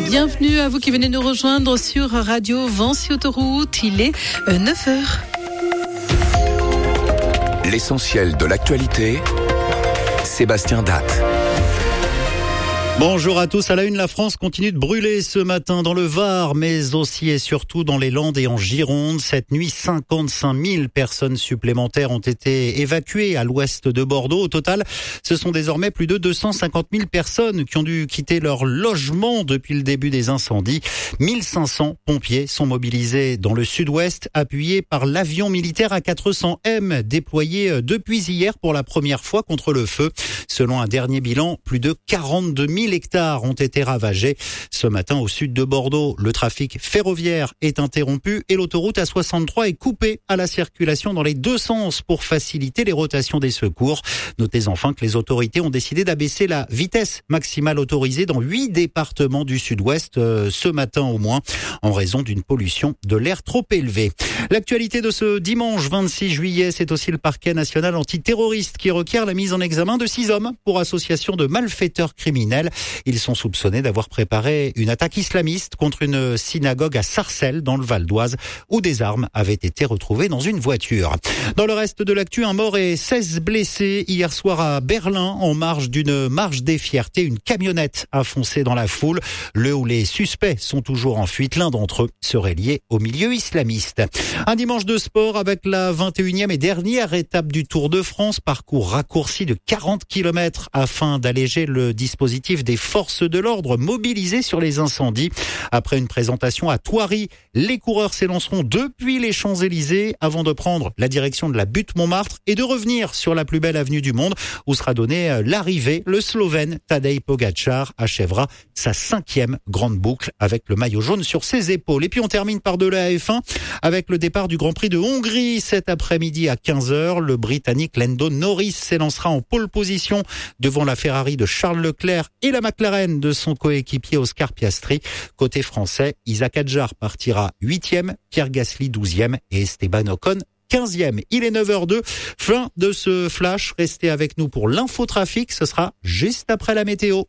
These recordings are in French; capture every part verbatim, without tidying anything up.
Bienvenue à vous qui venez nous rejoindre sur Radio Vancy Autoroute. Il est neuf heures. L'essentiel de l'actualité, Sébastien Datte. Bonjour à tous. À la une, la France continue de brûler ce matin dans le Var, mais aussi et surtout dans les Landes et en Gironde. Cette nuit, cinquante-cinq mille personnes supplémentaires ont été évacuées à l'ouest de Bordeaux. Au total, ce sont désormais plus de deux cent cinquante mille personnes qui ont dû quitter leur logement depuis le début des incendies. mille cinq cents pompiers sont mobilisés dans le sud-ouest, appuyés par l'avion militaire A quatre cents M, déployé depuis hier pour la première fois contre le feu. Selon un dernier bilan, plus de quarante-deux mille hectares ont été ravagés. Ce matin, au sud de Bordeaux, le trafic ferroviaire est interrompu et l'autoroute A soixante-trois est coupée à la circulation dans les deux sens pour faciliter les rotations des secours. Notez enfin que les autorités ont décidé d'abaisser la vitesse maximale autorisée dans huit départements du sud-ouest euh, ce matin au moins, en raison d'une pollution de l'air trop élevée. L'actualité de ce dimanche vingt-six juillet, c'est aussi le parquet national antiterroriste qui requiert la mise en examen de six hommes pour association de malfaiteurs criminels. Ils sont soupçonnés d'avoir préparé une attaque islamiste contre une synagogue à Sarcelles, dans le Val d'Oise, où des armes avaient été retrouvées dans une voiture. Dans le reste de l'actu, un mort et seize blessés hier soir à Berlin, en marge d'une marche des fiertés. Une camionnette a foncé dans la foule. Le ou les suspects sont toujours en fuite. L'un d'entre eux serait lié au milieu islamiste. Un dimanche de sport avec la vingt et unième et dernière étape du Tour de France. Parcours raccourci de quarante kilomètres afin d'alléger le dispositif des forces de l'ordre mobilisées sur les incendies. Après une présentation à Thoiry, les coureurs s'élanceront depuis les Champs-Élysées avant de prendre la direction de la butte Montmartre et de revenir sur la plus belle avenue du monde où sera donnée l'arrivée. Le Slovène Tadej Pogačar achèvera sa cinquième grande boucle avec le maillot jaune sur ses épaules. Et puis on termine par de la F un avec le départ du Grand Prix de Hongrie cet après-midi à quinze heures. Le Britannique Lando Norris s'élancera en pole position devant la Ferrari de Charles Leclerc et la McLaren de son coéquipier Oscar Piastri. Côté français, Isaac Hadjar partira huitième, Pierre Gasly douzième et Esteban Ocon quinzième. Il est neuf heures zéro deux. Fin de ce flash. Restez avec nous pour l'infotrafic. Ce sera juste après la météo.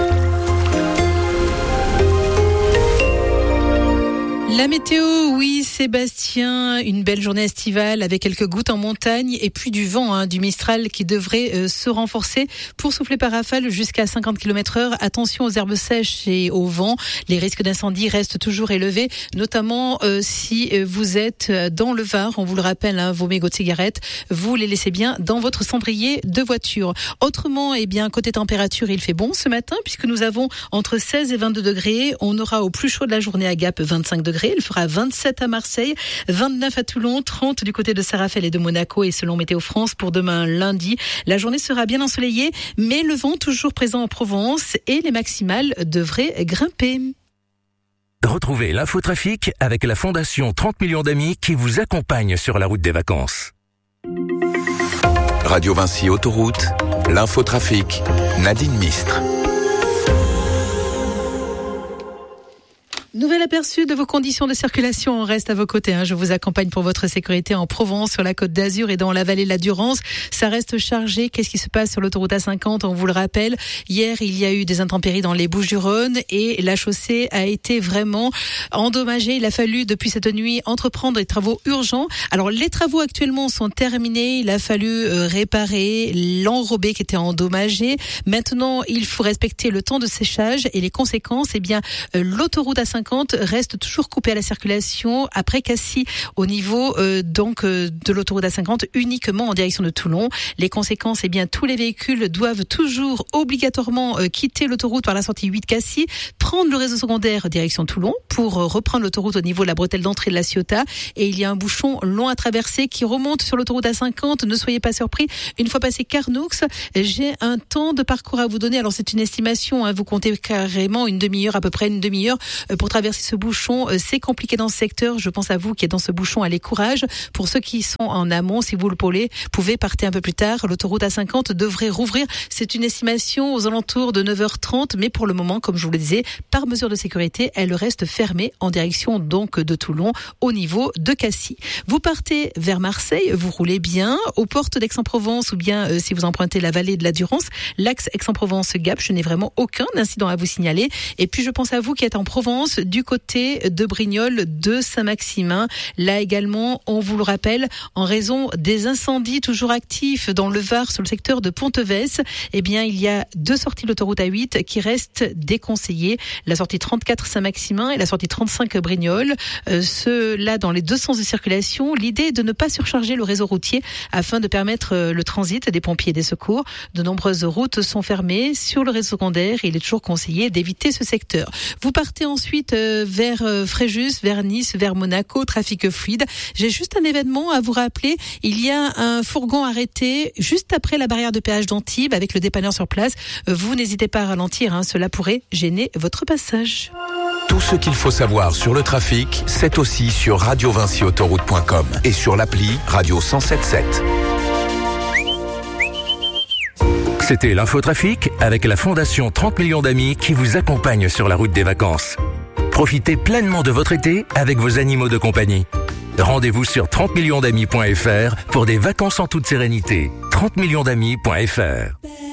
La météo, oui Sébastien, une belle journée estivale avec quelques gouttes en montagne et puis du vent, hein, du Mistral qui devrait euh, se renforcer pour souffler par rafale jusqu'à cinquante kilomètres heure. Attention aux herbes sèches et au vent, les risques d'incendie restent toujours élevés, notamment euh, si vous êtes dans le Var. On vous le rappelle, hein, vos mégots de cigarettes, vous les laissez bien dans votre cendrier de voiture. Autrement, eh bien côté température, il fait bon ce matin puisque nous avons entre seize et vingt-deux degrés. On aura au plus chaud de la journée à Gap vingt-cinq degrés. Il fera vingt-sept à Marseille, vingt-neuf à Toulon, trente du côté de Saint-Raphaël et de Monaco. Et selon Météo France, pour demain lundi, la journée sera bien ensoleillée, mais le vent toujours présent en Provence et les maximales devraient grimper. Retrouvez l'infotrafic avec la Fondation trente millions d'amis qui vous accompagne sur la route des vacances. Radio Vancy Autoroute, l'infotrafic, Nadine Mistre. Nouvel aperçu de vos conditions de circulation. On reste à vos côtés, hein. Je vous accompagne pour votre sécurité en Provence, sur la Côte d'Azur et dans la vallée de la Durance. Ça reste chargé. Qu'est-ce qui se passe sur l'autoroute A cinquante? On vous le rappelle. Hier, il y a eu des intempéries dans les Bouches-du-Rhône et la chaussée a été vraiment endommagée. Il a fallu, depuis cette nuit, entreprendre des travaux urgents. Alors, les travaux actuellement sont terminés. Il a fallu euh, réparer l'enrobé qui était endommagé. Maintenant, il faut respecter le temps de séchage et les conséquences. Eh bien, euh, l'autoroute A cinquante reste toujours coupé à la circulation après Cassis au niveau euh, donc euh, de l'autoroute A cinquante uniquement en direction de Toulon. Les conséquences, eh bien tous les véhicules doivent toujours obligatoirement euh, quitter l'autoroute par la sortie huit Cassis, prendre le réseau secondaire direction Toulon pour euh, reprendre l'autoroute au niveau de la bretelle d'entrée de la Ciotat. Et il y a un bouchon long à traverser qui remonte sur l'autoroute A cinquante. Ne soyez pas surpris. Une fois passé Carnoux, j'ai un temps de parcours à vous donner. Alors c'est une estimation, hein, vous comptez carrément une demi-heure, à peu près une demi-heure euh, pour traversez ce bouchon, c'est compliqué dans ce secteur. Je pense à vous qui êtes dans ce bouchon, allez courage. Pour ceux qui sont en amont, si vous le pouvez, pouvez partir un peu plus tard. L'autoroute A cinquante devrait rouvrir. C'est une estimation aux alentours de neuf heures trente, mais pour le moment, comme je vous le disais, par mesure de sécurité, elle reste fermée en direction donc de Toulon au niveau de Cassis. Vous partez vers Marseille, vous roulez bien aux portes d'Aix-en-Provence ou bien euh, si vous empruntez la vallée de la Durance, l'axe Aix-en-Provence-Gap, je n'ai vraiment aucun incident à vous signaler. Et puis je pense à vous qui êtes en Provence du côté de Brignoles, de Saint-Maximin. Là également, on vous le rappelle, en raison des incendies toujours actifs dans le Var sur le secteur de Pontevès, eh bien il y a deux sorties de l'autoroute A huit qui restent déconseillées. La sortie trente-quatre Saint-Maximin et la sortie trente-cinq Brignoles. Euh, Ceux-là dans les deux sens de circulation. L'idée est de ne pas surcharger le réseau routier afin de permettre euh, le transit des pompiers et des secours. De nombreuses routes sont fermées sur le réseau secondaire et il est toujours conseillé d'éviter ce secteur. Vous partez ensuite euh, vers euh, Fréjus, vers Nice, vers Monaco, trafic fluide. J'ai juste un événement à vous rappeler. Il y a un fourgon arrêté juste après la barrière de péage d'Antibes avec le dépanneur sur place. Euh, vous n'hésitez pas à ralentir, hein, cela pourrait gêner votre passage. Tout ce qu'il faut savoir sur le trafic, c'est aussi sur radio vinci autoroute point com et sur l'appli Radio cent sept sept. C'était l'infotrafic avec la Fondation trente millions d'amis qui vous accompagne sur la route des vacances. Profitez pleinement de votre été avec vos animaux de compagnie. Rendez-vous sur trente millions d'amis point f r pour des vacances en toute sérénité. trente millions d'amis point f r.